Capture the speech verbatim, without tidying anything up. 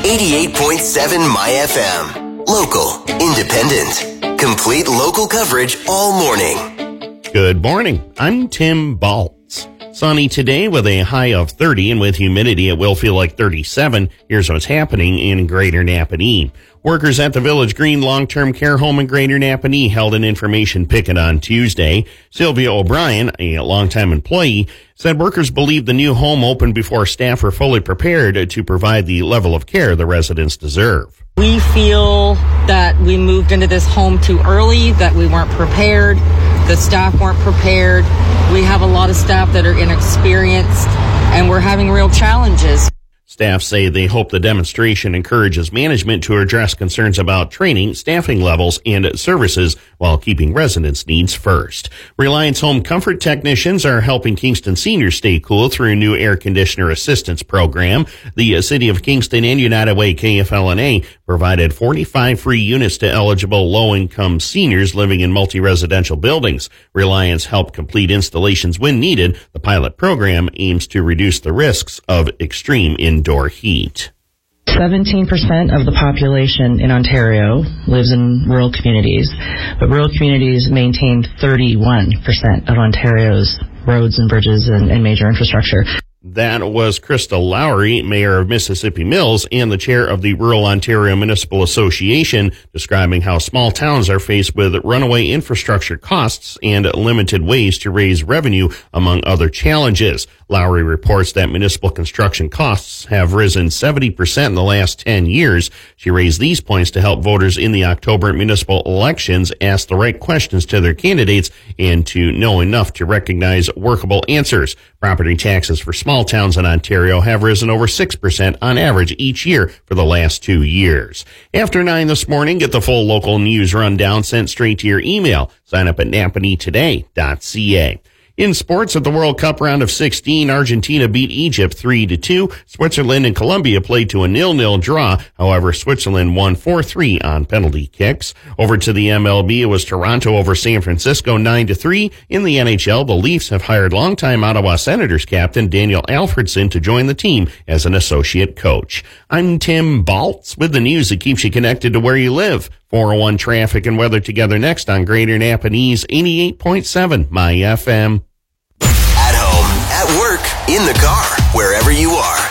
eighty-eight point seven My F M. Local, independent, complete local coverage all morning. Good morning. I'm Tim Baltz. Sunny today with a high of thirty, and with humidity it will feel like thirty-seven. Here's what's happening in Greater Napanee. Workers at the Village Green Long-Term Care Home in Greater Napanee held an information picket on Tuesday. Sylvia O'Brien, a longtime employee, said workers believe the new home opened before staff were fully prepared to provide the level of care the residents deserve. We feel that we moved into this home too early, that we weren't prepared, the staff weren't prepared. We have a lot of staff that are inexperienced, and we're having real challenges. Staff say they hope the demonstration encourages management to address concerns about training, staffing levels, and services while keeping residents' needs first. Reliance Home Comfort technicians are helping Kingston seniors stay cool through a new air conditioner assistance program. The City of Kingston and United Way K F L N A provided forty-five free units to eligible low-income seniors living in multi-residential buildings. Reliance helped complete installations when needed. The pilot program aims to reduce the risks of extreme indoor heat. seventeen percent of the population in Ontario lives in rural communities, but rural communities maintain thirty-one percent of Ontario's roads and bridges and, and major infrastructure. That was Krista Lowry, mayor of Mississippi Mills and the chair of the Rural Ontario Municipal Association, describing how small towns are faced with runaway infrastructure costs and limited ways to raise revenue, among other challenges. Lowry reports that municipal construction costs have risen seventy percent in the last ten years. She raised these points to help voters in the October municipal elections ask the right questions to their candidates and to know enough to recognize workable answers. Property taxes for small towns in Ontario have risen over six percent on average each year for the last two years. After nine this morning, get the full local news rundown sent straight to your email. Sign up at napanee today dot c a. In sports, at the World Cup round of sixteen, Argentina beat Egypt three to two. Switzerland and Colombia played to a nil nil draw. However, Switzerland won four three on penalty kicks. Over to the M L B, it was Toronto over San Francisco nine to three. In the N H L, the Leafs have hired longtime Ottawa Senators captain Daniel Alfredson to join the team as an associate coach. I'm Tim Baltz with the news that keeps you connected to where you live. four oh one traffic and weather together next on Greater Napanee's eighty-eight point seven My F M. At home, at work, in the car, wherever you are.